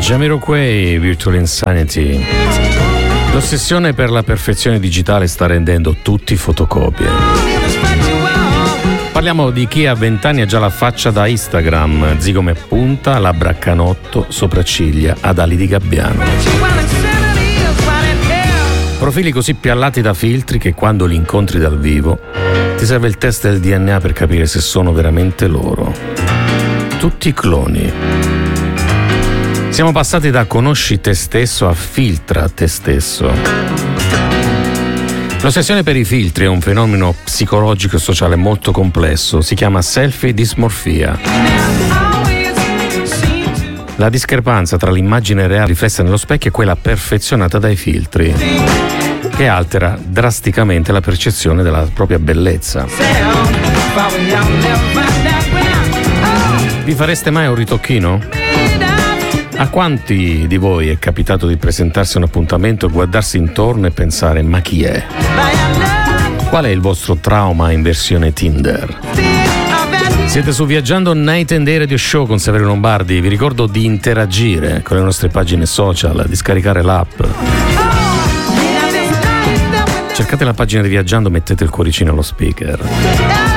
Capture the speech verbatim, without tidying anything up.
Jamiroquai, Virtual Insanity. L'ossessione per la perfezione digitale sta rendendo tutti fotocopie. Parliamo di chi a vent'anni ha già la faccia da Instagram, zigome a punta, labbra a canotto, sopracciglia ad ali di gabbiano. Profili così piallati da filtri che quando li incontri dal vivo ti serve il test del D N A per capire se sono veramente loro. Tutti cloni. Siamo passati da conosci te stesso a filtra te stesso. L'ossessione per i filtri è un fenomeno psicologico e sociale molto complesso. Si chiama selfie dismorfia. La discrepanza tra l'immagine reale riflessa nello specchio e quella perfezionata dai filtri, che altera drasticamente la percezione della propria bellezza. Vi fareste mai un ritocchino? A quanti di voi è capitato di presentarsi a un appuntamento e guardarsi intorno e pensare ma chi è? Qual è il vostro trauma in versione Tinder? Siete su Viaggiando Night and Day Radio Show con Saverio Lombardi. Vi ricordo di interagire con le nostre pagine social, di scaricare l'app. Cercate la pagina di Viaggiando, mettete il cuoricino allo speaker.